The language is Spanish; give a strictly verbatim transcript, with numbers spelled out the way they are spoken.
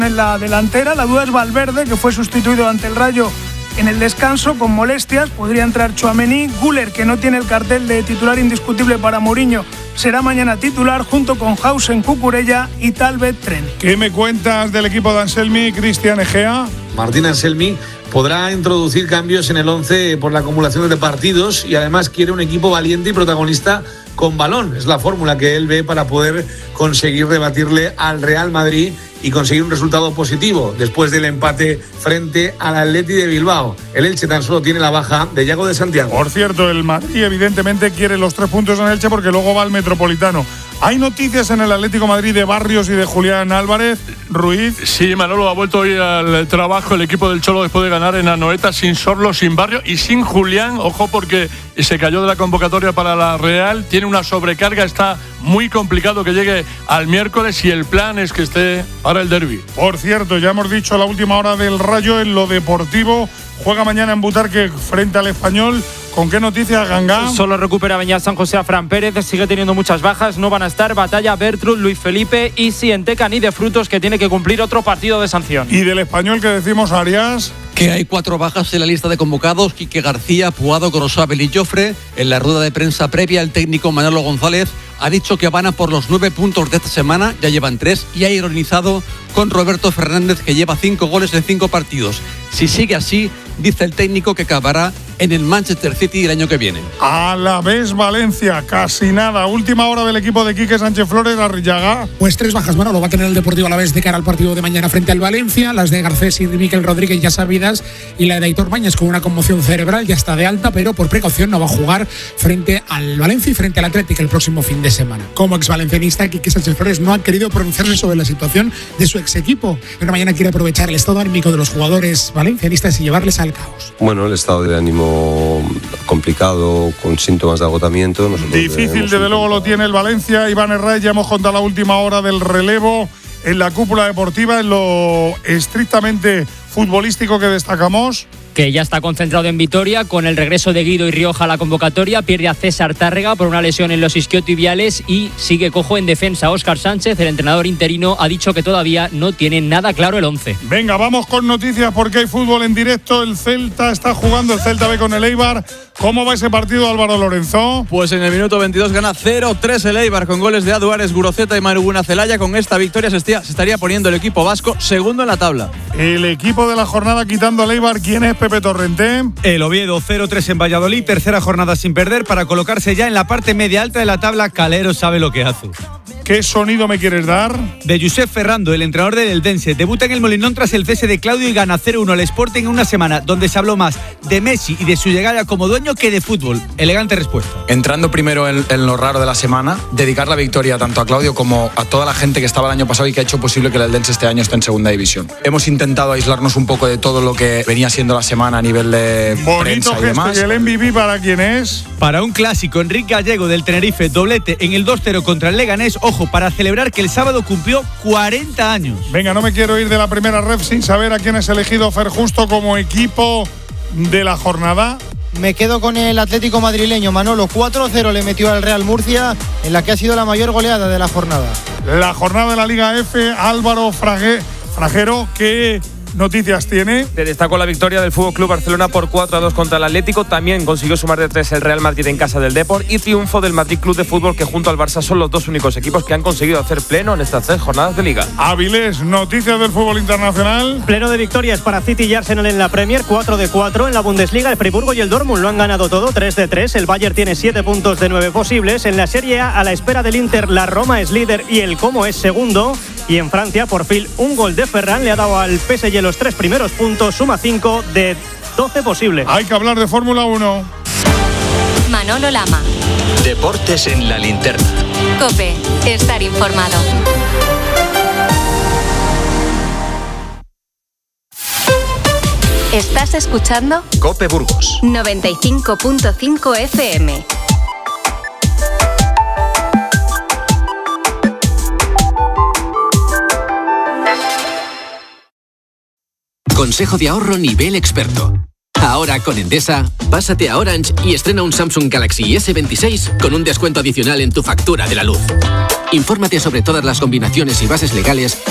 en la delantera. La duda es Valverde, que fue sustituido ante el Rayo en el descanso con molestias. Podría entrar Tchouaméni. Güler, que no tiene el cartel de titular indiscutible para Mourinho, será mañana titular junto con Hausen, Cucurella y Talbot Tren. ¿Qué me cuentas del equipo de Anselmi, Cristian Egea? Martín Anselmi podrá introducir cambios en el once por la acumulación de partidos y además quiere un equipo valiente y protagonista con balón. Es la fórmula que él ve para poder conseguir rebatirle al Real Madrid y conseguir un resultado positivo después del empate frente al Atleti de Bilbao. El Elche tan solo tiene la baja de Yago de Santiago. Por cierto, el Madrid evidentemente quiere los tres puntos en Elche porque luego va al Metropolitano. ¿Hay noticias en el Atlético de Madrid de Barrios y de Julián Álvarez? Ruiz. Sí, Manolo, ha vuelto hoy al trabajo el equipo del Cholo después de ganar en Anoeta sin Sorlo, sin Barrios y sin Julián. Ojo, porque se cayó de la convocatoria para la Real. Tiene una sobrecarga, está muy complicado que llegue al miércoles y el plan es que esté para el derbi. Por cierto, ya hemos dicho la última hora del Rayo en lo deportivo. Juega mañana en Butarque frente al Español. ¿Con qué noticias, Ganga? Solo recupera Beñat San José a Fran Pérez. Sigue teniendo muchas bajas. No van a estar Batalla, Bertrud, Luis Felipe y Sienteca ni de Frutos, que tiene que cumplir otro partido de sanción. ¿Y del Español qué decimos, Arias? Que hay cuatro bajas en la lista de convocados: Quique García, Puado, Gorosabel y Jofre. En la rueda de prensa previa, el técnico Manolo González ha dicho que van a por los nueve puntos de esta semana, ya llevan tres, y ha ironizado con Roberto Fernández, que lleva cinco goles en cinco partidos. Si sigue así, dice el técnico que acabará en el Manchester City el año que viene. A la vez Valencia, casi nada. Última hora del equipo de Quique Sánchez Flores, Arrillaga. Pues tres bajas, Manolo, va a tener el Deportivo Alavés de cara al partido de mañana frente al Valencia. Las de Garcés y de Miquel Rodríguez ya sabidas, y la de Aitor Mañas con una conmoción cerebral, ya está de alta, pero por precaución no va a jugar frente al Valencia y frente al Atlético el próximo fin de semana. Como exvalencianista, Quique Sánchez Flores no ha querido pronunciarse sobre la situación de su ex equipo, pero mañana quiere aprovechar el estado anímico de los jugadores valencianistas y llevarles al caos. Bueno, el estado de ánimo complicado, con síntomas de agotamiento. Nosotros Difícil, desde luego lo tiene el Valencia. Iván Herrera, ya hemos contado la última hora del relevo en la cúpula deportiva. En lo estrictamente futbolístico que destacamos, que ya está concentrado en Vitoria con el regreso de Guido y Rioja a la convocatoria. Pierde a César Tárrega por una lesión en los isquiotibiales y sigue cojo en defensa. Óscar Sánchez, el entrenador interino, ha dicho que todavía no tiene nada claro el once. Venga, vamos con noticias porque hay fútbol en directo. El Celta está jugando, el Celta B con el Eibar. ¿Cómo va ese partido, Álvaro Lorenzo? Pues en el minuto veintidós gana cero tres el Eibar con goles de Aduares, Guroceta y Maruguna Celaya. Con esta victoria se estaría poniendo el equipo vasco segundo en la tabla. El equipo de la jornada quitando al Eibar, ¿quién es? Pepe Torrente. El Oviedo cero tres en Valladolid, tercera jornada sin perder para colocarse ya en la parte media alta de la tabla. Calero sabe lo que hace. ¿Qué sonido me quieres dar? De Josep Ferrando, el entrenador del Eldense. Debuta en el Molinón tras el cese de Claudio y gana cero uno al Sporting en una semana donde se habló más de Messi y de su llegada como dueño que de fútbol. Elegante respuesta. Entrando primero en, en lo raro de la semana, dedicar la victoria tanto a Claudio como a toda la gente que estaba el año pasado y que ha hecho posible que el Eldense este año esté en segunda división. Hemos intentado aislarnos un poco de todo lo que venía siendo la semana a nivel de bonito prensa y gesto. demás. ¿Y el M V P para quién es? Para un clásico, Enrique Gallego del Tenerife, doblete en el dos cero contra el Leganés. Ojo, para celebrar que el sábado cumplió cuarenta años. Venga, no me quiero ir de la primera ref sin saber a quién es elegido Fer Justo como equipo de la jornada. Me quedo con el Atlético madrileño, Manolo. cuatro cero le metió al Real Murcia, en la que ha sido la mayor goleada de la jornada. La jornada de la Liga F, Álvaro Frage, Fragero, ¿qué noticias tiene? Te destacó la victoria del F C Barcelona por cuatro a dos contra el Atlético. También consiguió sumar de tres el Real Madrid en casa del Depor. Y triunfo del Madrid Club de Fútbol, que junto al Barça son los dos únicos equipos que han conseguido hacer pleno en estas tres jornadas de Liga. Avilés, noticias del fútbol internacional. Pleno de victorias para City y Arsenal en la Premier, cuatro de cuatro. En la Bundesliga, el Friburgo y el Dortmund lo han ganado todo, tres de tres. El Bayern tiene siete puntos de nueve posibles. En la Serie A, a la espera del Inter, la Roma es líder y el Como es segundo. Y en Francia, por fin, un gol de Ferran le ha dado al P S G los tres primeros puntos, suma cinco de doce posibles. Hay que hablar de Fórmula uno. Manolo Lama. Deportes en la linterna. COPE, estar informado. ¿Estás escuchando? COPE Burgos noventa y cinco punto cinco F M. Consejo de ahorro nivel experto. Ahora con Endesa, pásate a Orange y estrena un Samsung Galaxy ese veintiséis con un descuento adicional en tu factura de la luz. Infórmate sobre todas las combinaciones y bases legales